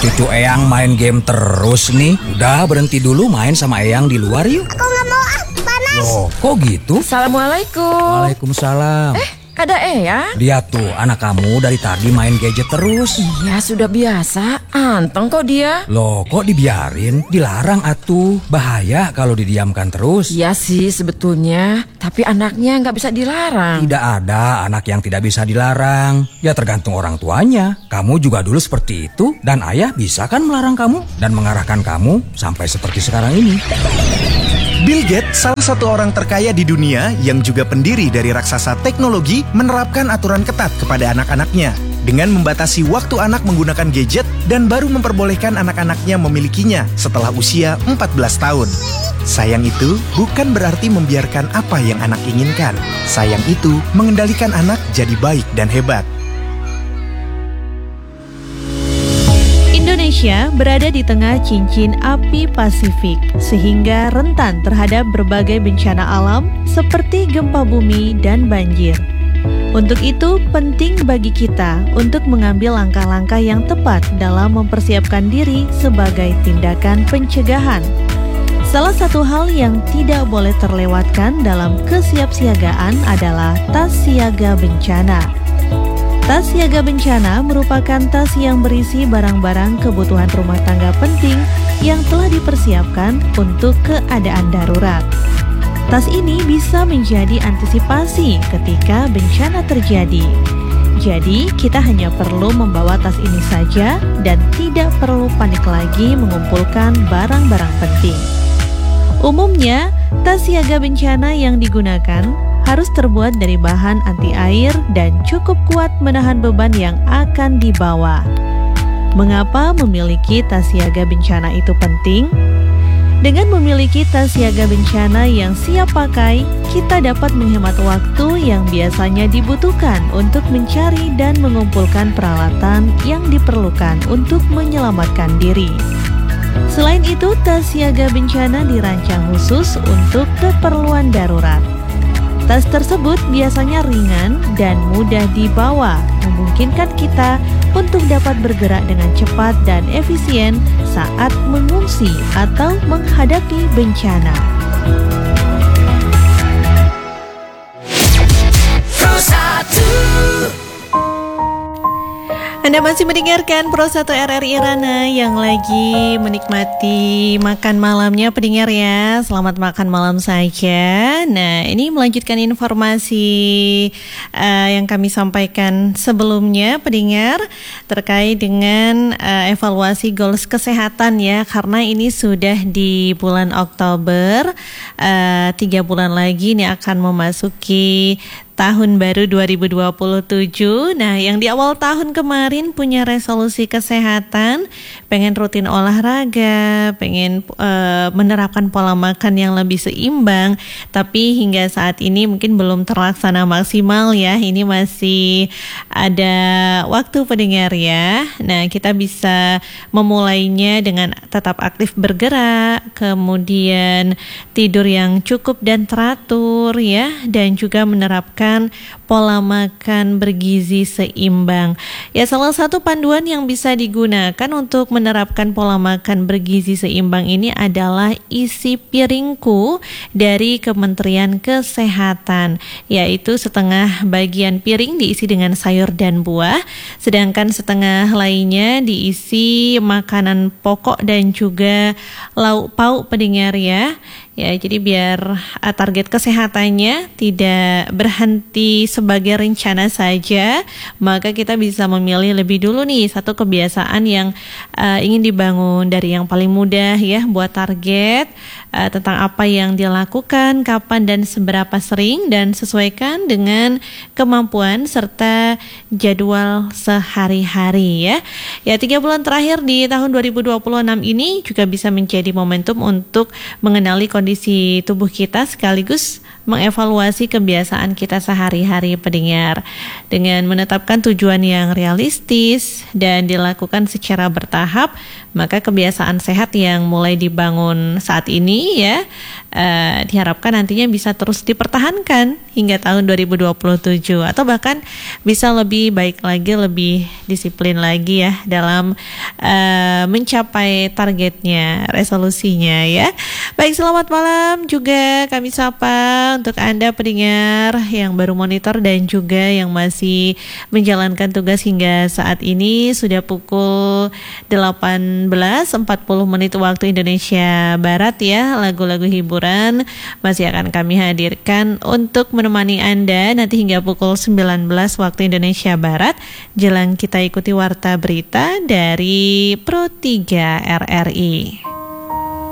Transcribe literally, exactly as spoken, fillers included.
Cucu Eyang main game terus nih. Udah berhenti dulu main sama Eyang di luar yuk. Aku nggak mau ah, panas. Loh, kok gitu? Assalamualaikum. Waalaikumsalam. Eh, ada Eyang? Lihat tuh, anak kamu dari tadi main gadget terus. Iya, sudah biasa. Anteng kok dia. Loh, kok dibiarin? Dilarang atuh. Bahaya kalau didiamkan terus. Iya sih sebetulnya, tapi anaknya nggak bisa dilarang. Tidak ada anak yang tidak bisa dilarang. Ya tergantung orang tuanya. Kamu juga dulu seperti itu. Dan ayah bisa kan melarang kamu dan mengarahkan kamu sampai seperti sekarang ini. Bill Gates, salah satu orang terkaya di dunia yang juga pendiri dari raksasa teknologi, menerapkan aturan ketat kepada anak-anaknya dengan membatasi waktu anak menggunakan gadget dan baru memperbolehkan anak-anaknya memilikinya setelah usia empat belas tahun. Sayang itu bukan berarti membiarkan apa yang anak inginkan. Sayang itu mengendalikan anak jadi baik dan hebat. Indonesia berada di tengah cincin api Pasifik, sehingga rentan terhadap berbagai bencana alam seperti gempa bumi dan banjir. Untuk itu, penting bagi kita untuk mengambil langkah-langkah yang tepat dalam mempersiapkan diri sebagai tindakan pencegahan. Salah satu hal yang tidak boleh terlewatkan dalam kesiapsiagaan adalah tas siaga bencana. Tas siaga bencana merupakan tas yang berisi barang-barang kebutuhan rumah tangga penting yang telah dipersiapkan untuk keadaan darurat. Tas ini bisa menjadi antisipasi ketika bencana terjadi. Jadi, kita hanya perlu membawa tas ini saja dan tidak perlu panik lagi mengumpulkan barang-barang penting. Umumnya, tas siaga bencana yang digunakan harus terbuat dari bahan anti air dan cukup kuat menahan beban yang akan dibawa. Mengapa memiliki tas siaga bencana itu penting? Dengan memiliki tas siaga bencana yang siap pakai, kita dapat menghemat waktu yang biasanya dibutuhkan untuk mencari dan mengumpulkan peralatan yang diperlukan untuk menyelamatkan diri. Selain itu, tas siaga bencana dirancang khusus untuk keperluan darurat. Tas tersebut biasanya ringan dan mudah dibawa, memungkinkan kita untuk dapat bergerak dengan cepat dan efisien saat mengungsi atau menghadapi bencana. Anda masih mendengarkan Pro satu R R I Irana yang lagi menikmati makan malamnya pendengar ya. Selamat makan malam saja. Nah, ini melanjutkan informasi uh, yang kami sampaikan sebelumnya pendengar terkait dengan uh, evaluasi goals kesehatan ya. Karena ini sudah di bulan Oktober, uh, tiga bulan lagi ini akan memasuki tahun baru dua ribu dua puluh tujuh. Nah, yang di awal tahun kemarin punya resolusi kesehatan, pengen rutin olahraga, pengen uh, menerapkan pola makan yang lebih seimbang, tapi hingga saat ini mungkin belum terlaksana maksimal ya. Ini masih ada waktu pendengar ya. Nah, kita bisa memulainya dengan tetap aktif bergerak, kemudian tidur yang cukup dan teratur ya, dan juga menerapkan pola makan bergizi seimbang. Ya, salah satu panduan yang bisa digunakan untuk menerapkan pola makan bergizi seimbang ini adalah Isi Piringku dari Kementerian Kesehatan, yaitu setengah bagian piring diisi dengan sayur dan buah, sedangkan setengah lainnya diisi makanan pokok dan juga lauk pauk pendengar ya. Ya, jadi biar uh, target kesehatannya tidak berhenti sebagai rencana saja, maka kita bisa memilih lebih dulu nih satu kebiasaan yang uh, ingin dibangun dari yang paling mudah ya, buat target uh, tentang apa yang dilakukan, kapan dan seberapa sering, dan sesuaikan dengan kemampuan serta jadwal sehari-hari ya. Ya, tiga bulan terakhir di tahun dua ribu dua puluh enam ini juga bisa menjadi momentum untuk mengenali kondisi kondisi tubuh kita sekaligus mengevaluasi kebiasaan kita sehari-hari pendengar dengan menetapkan tujuan yang realistis dan dilakukan secara bertahap, maka kebiasaan sehat yang mulai dibangun saat ini ya uh, diharapkan nantinya bisa terus dipertahankan hingga tahun dua ribu dua puluh tujuh atau bahkan bisa lebih baik lagi, lebih disiplin lagi ya dalam uh, mencapai targetnya, resolusinya ya. Baik, selamat malam juga kami sapa untuk Anda pendengar yang baru monitor dan juga yang masih menjalankan tugas hingga saat ini. Sudah pukul delapan belas empat puluh menit waktu Indonesia Barat ya. Lagu-lagu hiburan masih akan kami hadirkan untuk menemani Anda nanti hingga pukul sembilan belas waktu Indonesia Barat. Jelang kita ikuti warta berita dari Pro tiga R R I.